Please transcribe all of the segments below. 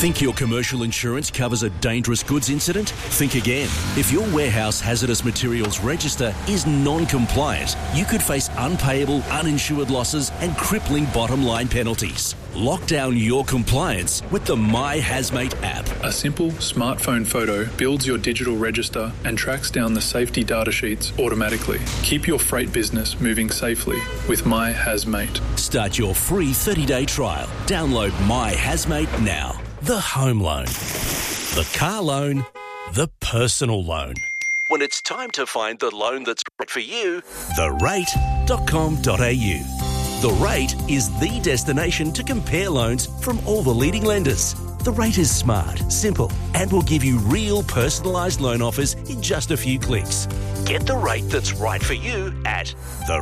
Think your commercial insurance covers a dangerous goods incident? Think again. If your warehouse hazardous materials register is non-compliant, you could face unpayable, uninsured losses and crippling bottom line penalties. Lock down your compliance with the My Hazmate app. A simple smartphone photo builds your digital register and tracks down the safety data sheets automatically. Keep your freight business moving safely with My Hazmate. Start your free 30-day trial. Download My Hazmate now. The home loan, the car loan, the personal loan. When it's time to find the loan that's right for you, therate.com.au. The Rate is the destination to compare loans from all the leading lenders. The Rate is smart, simple, and will give you real personalised loan offers in just a few clicks. Get the rate that's right for you at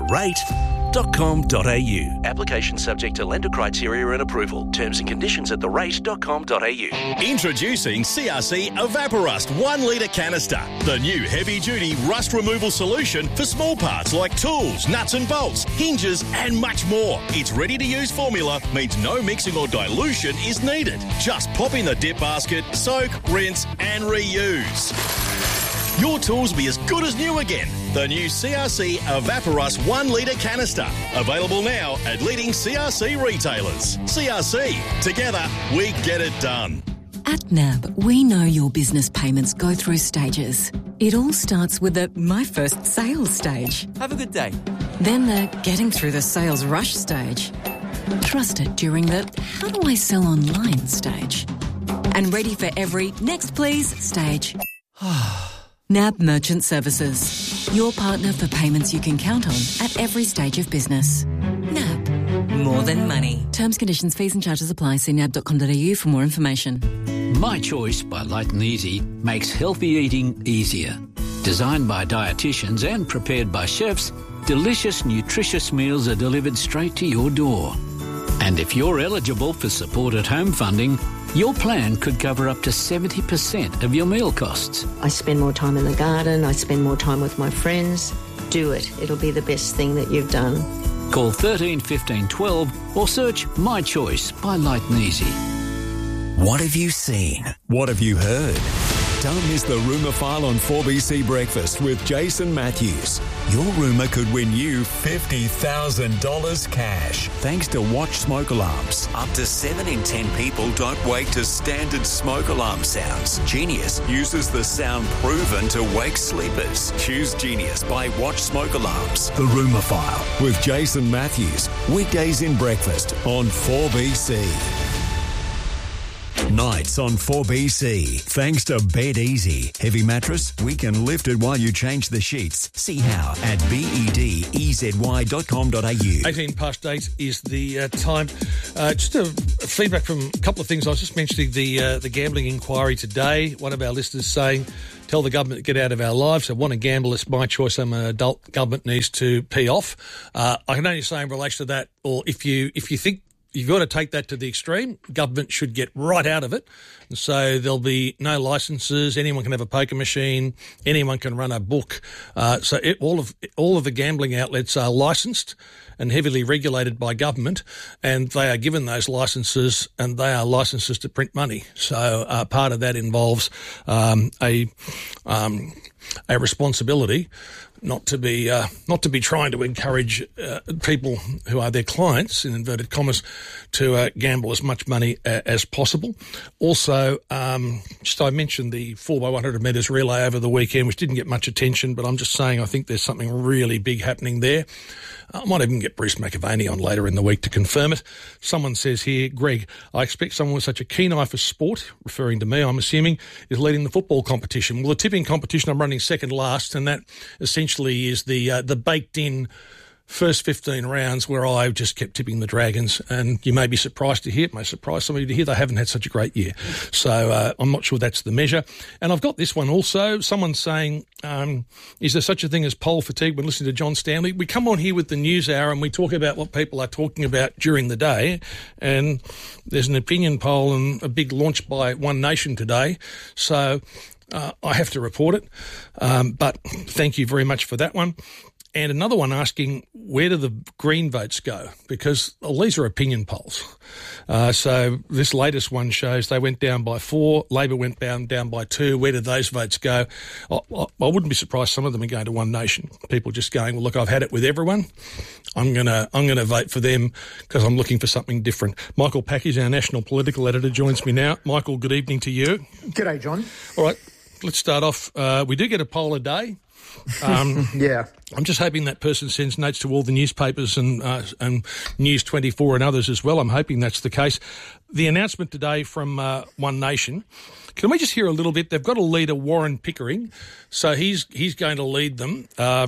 therate.com.au. Application subject to lender criteria and approval. Terms and conditions at therate.com.au. Introducing CRC Evaporust 1 litre canister. The new heavy-duty rust removal solution for small parts like tools, nuts and bolts, hinges and much more. Its ready-to-use formula means no mixing or dilution is needed. Just pop in the dip basket, soak, rinse and reuse. Your tools will be as good as new again. The new CRC Evaporust 1 litre canister. Available now at leading CRC retailers. CRC. Together, we get it done. At NAB, we know your business payments go through stages. It all starts with the My First Sales stage. Have a good day. Then the getting through the sales rush stage. Trusted during the how do I sell online stage. And ready for every next please stage. NAB Merchant Services. Your partner for payments you can count on at every stage of business. NAB. More than money. Terms, conditions, fees and charges apply. See nab.com.au for more information. My Choice by Light and Easy makes healthy eating easier. Designed by dietitians and prepared by chefs, delicious, nutritious meals are delivered straight to your door. And if you're eligible for supported home funding, your plan could cover up to 70% of your meal costs. I spend more time in the garden, I spend more time with my friends. Do it. It'll be the best thing that you've done. Call 13 15 12 or search My Choice by Light and Easy. What have you seen? What have you heard? Don't miss the Rumour File on 4BC Breakfast with Jason Matthews. Your rumour could win you $50,000 cash thanks to Watch Smoke Alarms. Up to 7 in 10 people don't wake to standard smoke alarm sounds. Genius uses the sound proven to wake sleepers. Choose Genius by Watch Smoke Alarms. The Rumour File with Jason Matthews. Weekdays in breakfast on 4BC. Nights on 4BC. Thanks to Bed Easy. Heavy mattress? We can lift it while you change the sheets. See how at bedezy.com.au. 18 past 8 is the time. Just a feedback from a couple of things. I was just mentioning the gambling inquiry today. One of our listeners saying, tell the government to get out of our lives. I want to gamble. It's my choice. I'm an adult. Government needs to pee off. I can only say in relation to that, or if you think you've got to take that to the extreme, government should get right out of it. And so there'll be no licences. Anyone can have a poker machine. Anyone can run a book. So all of the gambling outlets are licensed and heavily regulated by government, and they are given those licences, and they are licences to print money. So part of that involves a responsibility not to be trying to encourage people who are their clients, in inverted commas, to gamble as much money as possible. Also, I mentioned the 4x100 metres relay over the weekend, which didn't get much attention, but I'm just saying I think there's something really big happening there. I might even get Bruce McAvaney on later in the week to confirm it. Someone says here, Greg, I expect someone with such a keen eye for sport, referring to me, I'm assuming, is leading the football competition. Well, the tipping competition, I'm running second last, and that essentially is the baked-in first 15 rounds where I just kept tipping the Dragons, and you may be surprised to hear, it may surprise some of you to hear, they haven't had such a great year. So I'm not sure that's the measure. And I've got this one also. Someone's saying, is there such a thing as poll fatigue when listening to John Stanley? We come on here with the news hour and we talk about what people are talking about during the day, and there's an opinion poll and a big launch by One Nation today. So I have to report it, but thank you very much for that one. And another one asking, where do the Green votes go? Because these are opinion polls. So this latest one shows they went down by 4, Labor went down by 2. Where did those votes go? I wouldn't be surprised some of them are going to One Nation. People just going, well, look, I've had it with everyone. I'm gonna vote for them because I'm looking for something different. Michael Packies, our national political editor, joins me now. Michael, good evening to you. G'day, John. All right, let's start off. We do get a poll a day. Yeah. I'm just hoping that person sends notes to all the newspapers and News 24 and others as well. I'm hoping that's the case. The announcement today from One Nation. Can we just hear a little bit? They've got a leader, Warren Pickering, so he's going to lead them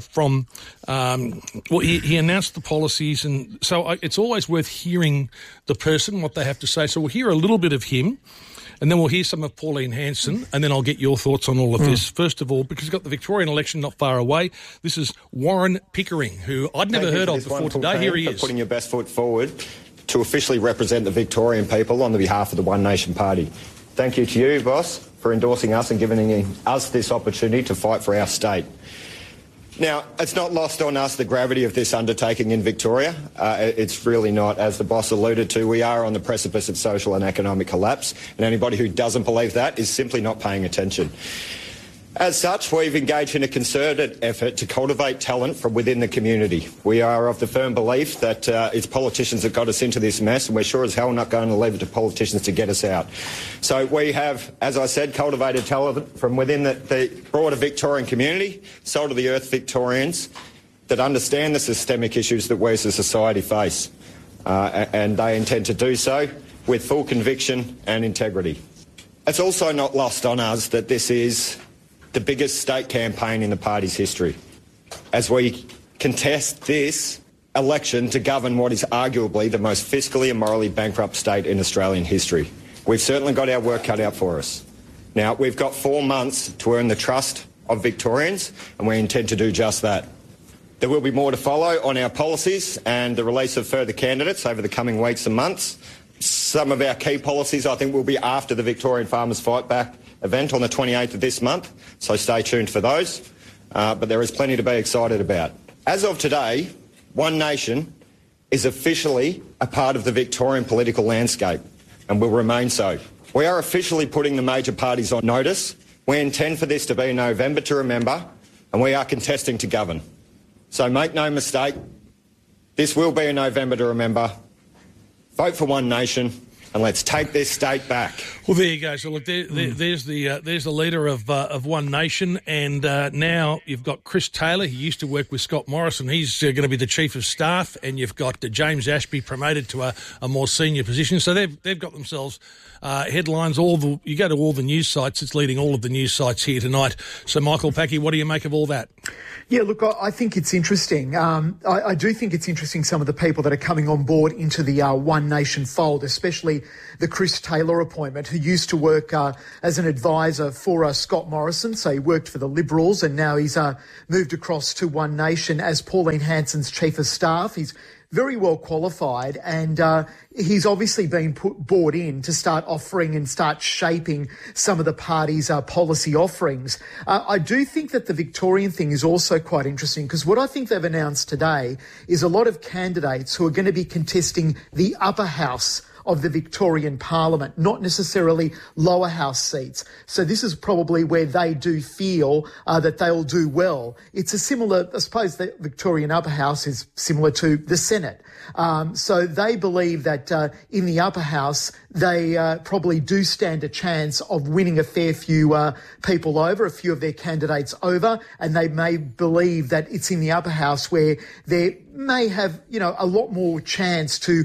he announced the policies, and so it's always worth hearing the person, what they have to say. So we'll hear a little bit of him. And then we'll hear some of Pauline Hanson, and then I'll get your thoughts on all of this. First of all, because we've got the Victorian election not far away, this is Warren Pickering, who I'd never heard of before today. Here he is. Putting your best foot forward to officially represent the Victorian people on the behalf of the One Nation Party. Thank you to you, boss, for endorsing us and giving us this opportunity to fight for our state. Now, it's not lost on us the gravity of this undertaking in Victoria. It's really not. As the boss alluded to, we are on the precipice of social and economic collapse, and anybody who doesn't believe that is simply not paying attention. As such, we've engaged in a concerted effort to cultivate talent from within the community. We are of the firm belief that it's politicians that got us into this mess, and we're sure as hell not going to leave it to politicians to get us out. So we have, as I said, cultivated talent from within the broader Victorian community, soul to the earth Victorians that understand the systemic issues that we as a society face, and they intend to do so with full conviction and integrity. It's also not lost on us that this is the biggest state campaign in the party's history, as we contest this election to govern what is arguably the most fiscally and morally bankrupt state in Australian history. We've certainly got our work cut out for us. Now, we've got 4 months to earn the trust of Victorians, and we intend to do just that. There will be more to follow on our policies and the release of further candidates over the coming weeks and months. Some of our key policies, I think, will be after the Victorian Farmers Fight Back event on the 28th of this month, so stay tuned for those. But there is plenty to be excited about. As of today, One Nation is officially a part of the Victorian political landscape and will remain so. We are officially putting the major parties on notice. We intend for this to be November to remember, and we are contesting to govern. So make no mistake, this will be a November to remember. Vote for One Nation, and let's take this state back. Well, there you go. So look, there's the leader of One Nation, and now you've got Chris Taylor. He used to work with Scott Morrison. He's going to be the Chief of Staff, and you've got James Ashby promoted to a more senior position. So they've got themselves headlines. You go to all the news sites. It's leading all of the news sites here tonight. So Michael Packy, what do you make of all that? Yeah, look, I think it's interesting. I do think it's interesting some of the people that are coming on board into the One Nation fold, especially the Chris Taylor appointment, who used to work as an advisor for Scott Morrison. So he worked for the Liberals, and now he's moved across to One Nation as Pauline Hanson's Chief of Staff. He's very well qualified, and he's obviously been brought in to start offering and start shaping some of the party's policy offerings. I do think that the Victorian thing is also quite interesting, because what I think they've announced today is a lot of candidates who are going to be contesting the upper house of the Victorian Parliament, not necessarily lower house seats. So this is probably where they do feel that they'll do well. It's a similar, I suppose the Victorian upper house is similar to the Senate. So they believe that in the upper house, they probably do stand a chance of winning a fair few people over, a few of their candidates over, and they may believe that it's in the upper house where they may have, a lot more chance to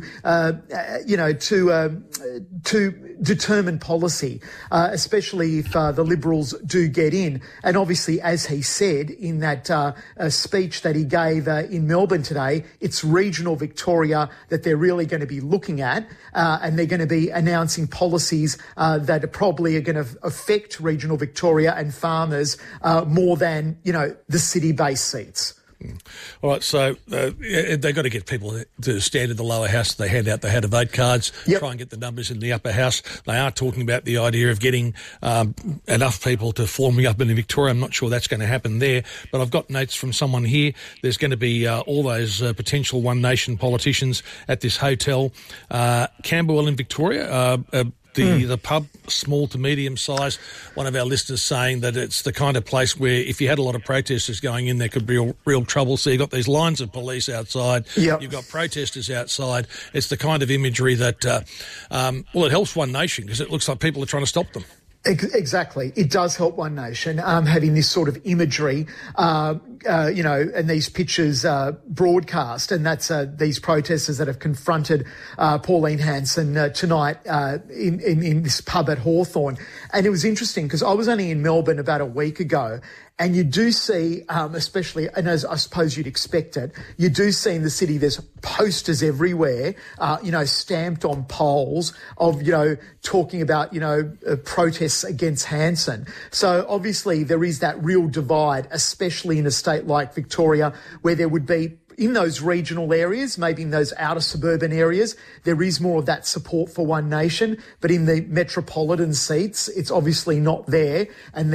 determine policy, especially if the Liberals do get in. And obviously, as he said in that speech that he gave in Melbourne today, it's regional Victoria that they're really going to be looking at, and they're going to be announcing policies that are probably going to affect regional Victoria and farmers more than, the city-based seats. All right, so they've got to get people to stand in the lower house. They hand out the how to vote cards, try and get the numbers in the upper house. They are talking about the idea of getting enough people to forming up in Victoria. I'm not sure that's going to happen there, but I've got notes from someone here. There's going to be all those potential One Nation politicians at this hotel, Camberwell in Victoria. The pub, small to medium size. One of our listeners saying that it's the kind of place where if you had a lot of protesters going in, there could be real trouble. So you've got these lines of police outside. Yep. You've got protesters outside. It's the kind of imagery that, it helps One Nation because it looks like people are trying to stop them. Exactly. It does help One Nation having this sort of imagery, and these pictures broadcast. And that's these protesters that have confronted Pauline Hanson tonight in this pub at Hawthorn. And it was interesting because I was only in Melbourne about a week ago. And you do see, especially, and as I suppose you'd expect it, you do see in the city there's posters everywhere, stamped on poles of, talking about, protests against Hanson. So obviously there is that real divide, especially in a state like Victoria, where there would be, in those regional areas, maybe in those outer suburban areas, there is more of that support for One Nation. But in the metropolitan seats, it's obviously not there. And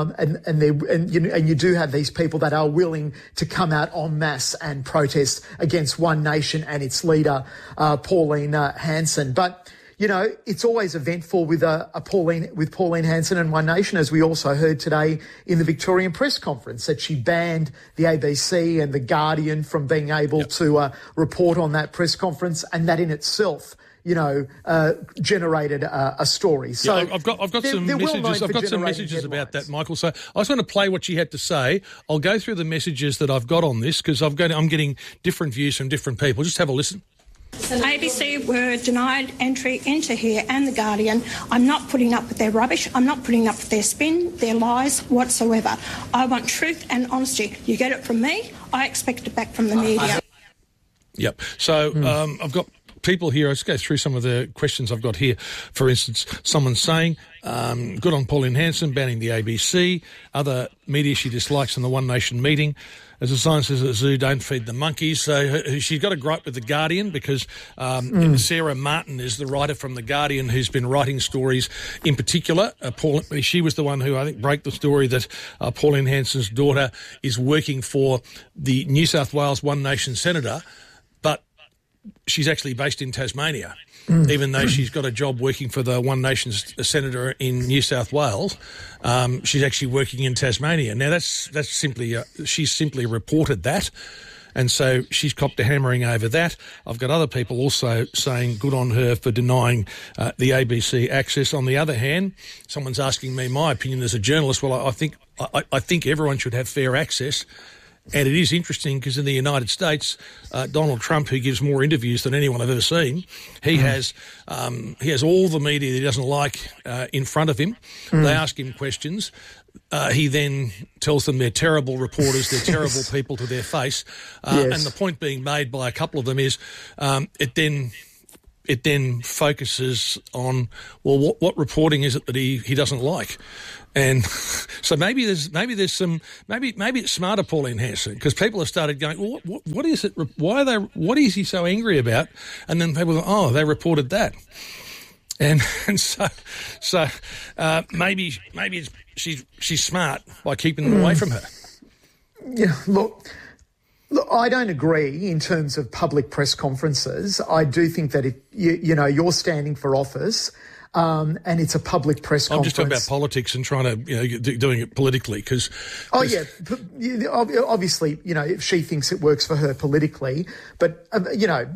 you do have these people that are willing to come out en masse and protest against One Nation and its leader, Pauline Hanson. But it's always eventful with Pauline Hanson and One Nation, as we also heard today in the Victorian press conference, that she banned the ABC and the Guardian from being able to report on that press conference, and that in itself, generated a story. So I've got some messages. I've got some messages about that, Michael. So I just want to play what she had to say. I'll go through the messages that I've got on this because I'm getting different views from different people. Just have a listen. ABC were denied entry into here and The Guardian. I'm not putting up with their rubbish. I'm not putting up with their spin, their lies whatsoever. I want truth and honesty. You get it from me, I expect it back from the media. Yep. So I've got people here. Let's go through some of the questions I've got here. For instance, someone saying, good on Pauline Hanson banning the ABC, other media she dislikes in the One Nation meeting. As the sign says at the zoo, don't feed the monkeys. So she's got a gripe with The Guardian because Sarah Martin is the writer from The Guardian who's been writing stories in particular. She was the one who, I think, broke the story that Pauline Hanson's daughter is working for the New South Wales One Nation senator, but she's actually based in Tasmania. Even though she's got a job working for the One Nation senator in New South Wales, she's actually working in Tasmania. Now that's simply she's simply reported that, and so she's copped a hammering over that. I've got other people also saying good on her for denying the ABC access. On the other hand, someone's asking me my opinion as a journalist. Well, I think everyone should have fair access. And it is interesting because in the United States, Donald Trump, who gives more interviews than anyone I've ever seen, he has all the media that he doesn't like in front of him. They ask him questions. He then tells them they're terrible reporters, they're terrible people to their face. And the point being made by a couple of them is it then focuses on, well, what reporting is it that he doesn't like? And so maybe it's smarter, Pauline Hanson, because people have started going, well, what is it? What is he so angry about? And then people go, oh, they reported that. And so maybe she's smart by keeping them away from her. Yeah, look, I don't agree in terms of public press conferences. I do think that if you're standing for office, and it's a public press conference. I'm just talking about politics and trying to, doing it politically because... obviously, if she thinks it works for her politically, but, I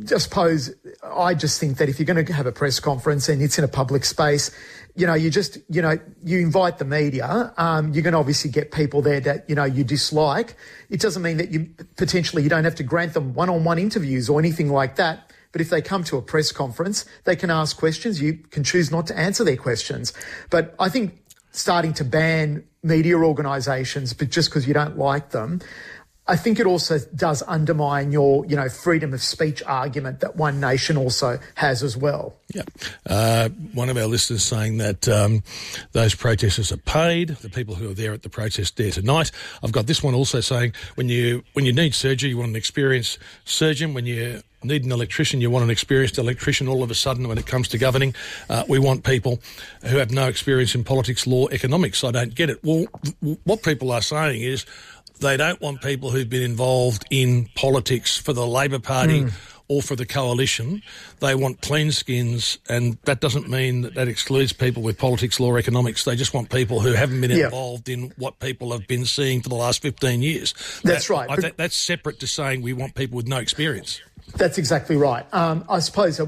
just think that if you're going to have a press conference and it's in a public space, you invite the media, you're going to obviously get people there that, you dislike. It doesn't mean that you don't have to grant them one-on-one interviews or anything like that. But if they come to a press conference, they can ask questions. You can choose not to answer their questions. But I think starting to ban media organisations, but just because you don't like them, I think it also does undermine your, freedom of speech argument that One Nation also has as well. Yeah. One of our listeners saying that those protesters are paid, the people who are there at the protest there tonight. I've got this one also saying when you need surgery, you want an experienced surgeon. When you need an electrician, you want an experienced electrician. All of a sudden, when it comes to governing, we want people who have no experience in politics, law, economics. I don't get it. Well, what people are saying is they don't want people who've been involved in politics for the Labor Party or for the coalition. They want clean skins, and that doesn't mean that excludes people with politics, law, economics. They just want people who haven't been involved in what people have been seeing for the last 15 years. That's right. That's separate to saying we want people with no experience. That's exactly right. I suppose that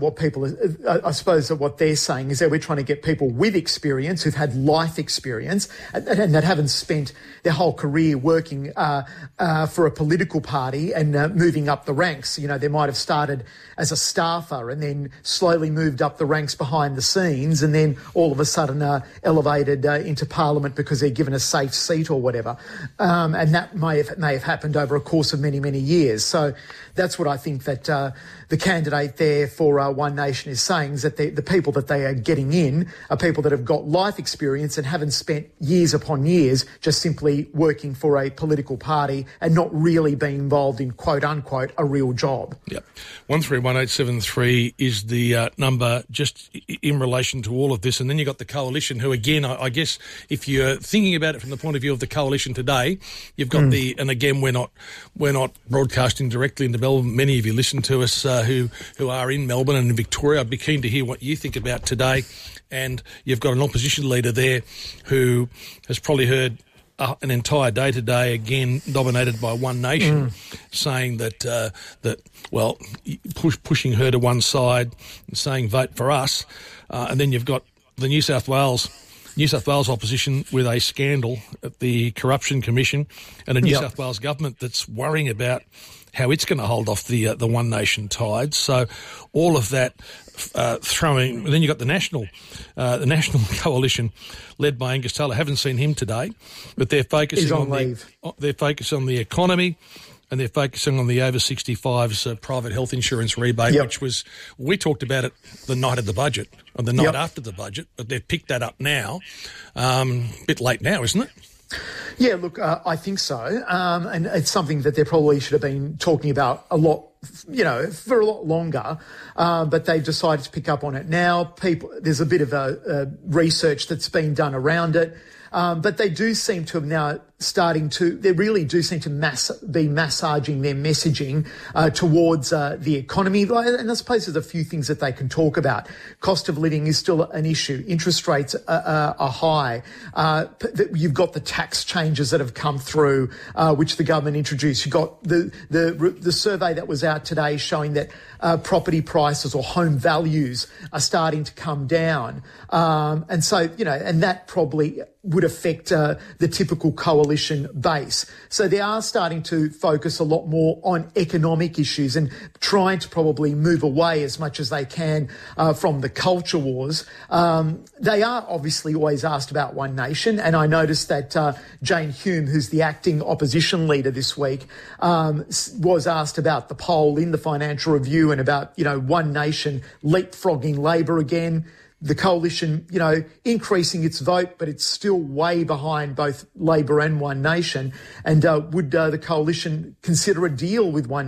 what they're saying is that we're trying to get people with experience, who've had life experience, and that haven't spent their whole career working for a political party and moving up the ranks. They might have started as a staffer and then slowly moved up the ranks behind the scenes, and then all of a sudden elevated into Parliament because they're given a safe seat or whatever. And that may have happened over a course of many, many years. So that's what I think that the candidate there for One Nation is saying, is that the people that they are getting in are people that have got life experience and haven't spent years upon years just simply working for a political party and not really being involved in, quote unquote, a real job. Yep. 131873 is the number just in relation to all of this. And then you've got the coalition who, again, I guess if you're thinking about it from the point of view of the coalition today, you've got and again, we're not broadcasting directly into Melbourne. Many of you listen to us who are in Melbourne and in Victoria. I'd be keen to hear what you think about today. And you've got an opposition leader there who has probably heard an entire day today, again dominated by One Nation, saying that pushing her to one side and saying vote for us. And then you've got the New South Wales opposition with a scandal at the Corruption Commission and a New South Wales government that's worrying about how it's going to hold off the One Nation tide. So all of that throwing. Then you've got the national coalition led by Angus Taylor. Haven't seen him today, but they're focusing on the economy. And they're focusing on the over 65s private health insurance rebate, which was, we talked about it the night of the budget, or the night after the budget, but they've picked that up now. A bit late now, isn't it? Yeah, look, I think so. And it's something that they probably should have been talking about a lot, for a lot longer. But they've decided to pick up on it now. There's a bit of a research that's been done around it. But they do seem to have now they really do seem to be massaging their messaging towards the economy. And I suppose there's a few things that they can talk about. Cost of living is still an issue. Interest rates are high. You've got the tax changes that have come through, which the government introduced. You've got the survey that was out today showing that property prices or home values are starting to come down. And so, and that probably would affect the typical coalition base. So they are starting to focus a lot more on economic issues and trying to probably move away as much as they can from the culture wars. They are obviously always asked about One Nation, and I noticed that Jane Hume, who's the acting opposition leader this week, was asked about the poll in the Financial Review and about, One Nation leapfrogging Labor again. The coalition, increasing its vote, but it's still way behind both Labor and One Nation. And would the coalition consider a deal with One